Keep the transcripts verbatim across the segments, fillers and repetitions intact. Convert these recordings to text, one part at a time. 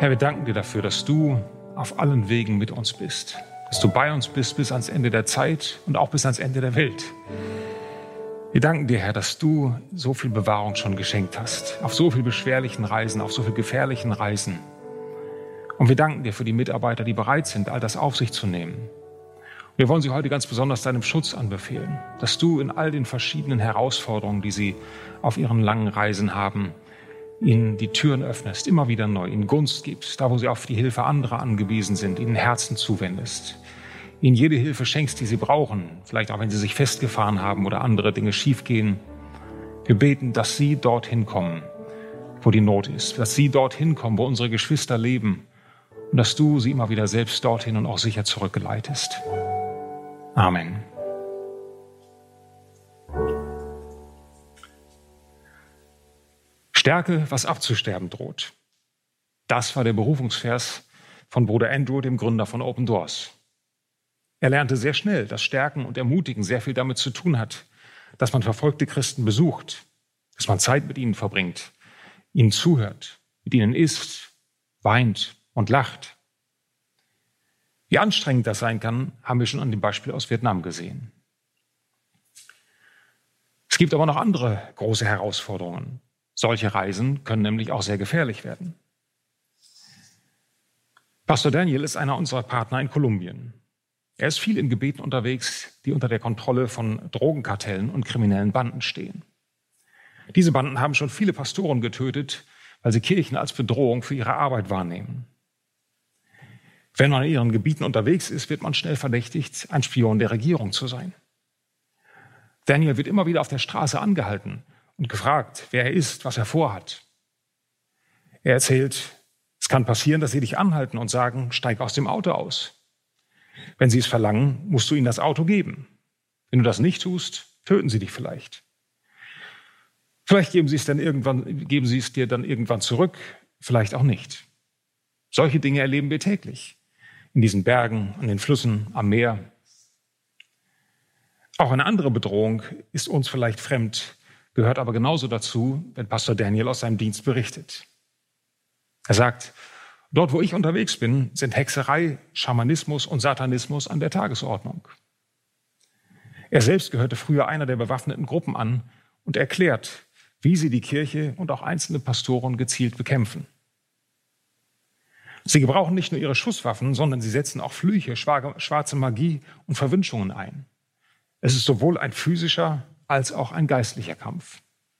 Herr, wir danken dir dafür, dass du auf allen Wegen mit uns bist. Dass du bei uns bist bis ans Ende der Zeit und auch bis ans Ende der Welt. Wir danken dir, Herr, dass du so viel Bewahrung schon geschenkt hast. Auf so viel beschwerlichen Reisen, auf so viel gefährlichen Reisen. Und wir danken dir für die Mitarbeiter, die bereit sind, all das auf sich zu nehmen. Wir wollen sie heute ganz besonders deinem Schutz anbefehlen, dass du in all den verschiedenen Herausforderungen, die sie auf ihren langen Reisen haben, ihnen die Türen öffnest, immer wieder neu, ihnen Gunst gibst, da wo sie auf die Hilfe anderer angewiesen sind, ihnen Herzen zuwendest, ihnen jede Hilfe schenkst, die sie brauchen, vielleicht auch wenn sie sich festgefahren haben oder andere Dinge schiefgehen. Wir beten, dass sie dorthin kommen, wo die Not ist, dass sie dorthin kommen, wo unsere Geschwister leben und dass du sie immer wieder selbst dorthin und auch sicher zurückgeleitest. Amen. Stärke, was abzusterben droht. Das war der Berufungsvers von Bruder Andrew, dem Gründer von Open Doors. Er lernte sehr schnell, dass Stärken und Ermutigen sehr viel damit zu tun hat, dass man verfolgte Christen besucht, dass man Zeit mit ihnen verbringt, ihnen zuhört, mit ihnen isst, weint und lacht. Wie anstrengend das sein kann, haben wir schon an dem Beispiel aus Vietnam gesehen. Es gibt aber noch andere große Herausforderungen. Solche Reisen können nämlich auch sehr gefährlich werden. Pastor Daniel ist einer unserer Partner in Kolumbien. Er ist viel in Gebieten unterwegs, die unter der Kontrolle von Drogenkartellen und kriminellen Banden stehen. Diese Banden haben schon viele Pastoren getötet, weil sie Kirchen als Bedrohung für ihre Arbeit wahrnehmen. Wenn man in ihren Gebieten unterwegs ist, wird man schnell verdächtigt, ein Spion der Regierung zu sein. Daniel wird immer wieder auf der Straße angehalten und gefragt, wer er ist, was er vorhat. Er erzählt, es kann passieren, dass sie dich anhalten und sagen, steig aus dem Auto aus. Wenn sie es verlangen, musst du ihnen das Auto geben. Wenn du das nicht tust, töten sie dich vielleicht. Vielleicht geben sie es dann irgendwann, geben sie es dir dann irgendwann zurück, vielleicht auch nicht. Solche Dinge erleben wir täglich. In diesen Bergen, an den Flüssen, am Meer. Auch eine andere Bedrohung ist uns vielleicht fremd, gehört aber genauso dazu, wenn Pastor Daniel aus seinem Dienst berichtet. Er sagt, dort wo ich unterwegs bin, sind Hexerei, Schamanismus und Satanismus an der Tagesordnung. Er selbst gehörte früher einer der bewaffneten Gruppen an und erklärt, wie sie die Kirche und auch einzelne Pastoren gezielt bekämpfen. Sie gebrauchen nicht nur ihre Schusswaffen, sondern sie setzen auch Flüche, schwarze Magie und Verwünschungen ein. Es ist sowohl ein physischer als auch ein geistlicher Kampf.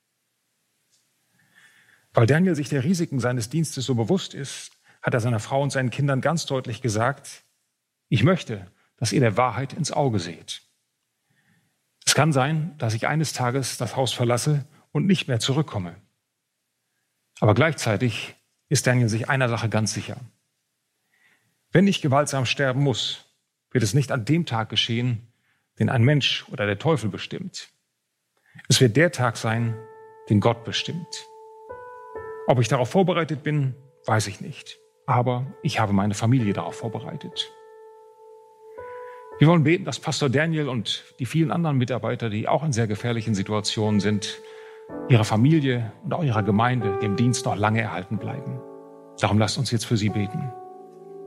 Weil Daniel sich der Risiken seines Dienstes so bewusst ist, hat er seiner Frau und seinen Kindern ganz deutlich gesagt, ich möchte, dass ihr der Wahrheit ins Auge seht. Es kann sein, dass ich eines Tages das Haus verlasse und nicht mehr zurückkomme. Aber gleichzeitig ist Daniel sich einer Sache ganz sicher. Wenn ich gewaltsam sterben muss, wird es nicht an dem Tag geschehen, den ein Mensch oder der Teufel bestimmt. Es wird der Tag sein, den Gott bestimmt. Ob ich darauf vorbereitet bin, weiß ich nicht. Aber ich habe meine Familie darauf vorbereitet. Wir wollen beten, dass Pastor Daniel und die vielen anderen Mitarbeiter, die auch in sehr gefährlichen Situationen sind, ihrer Familie und auch ihrer Gemeinde dem Dienst noch lange erhalten bleiben. Darum lasst uns jetzt für sie beten.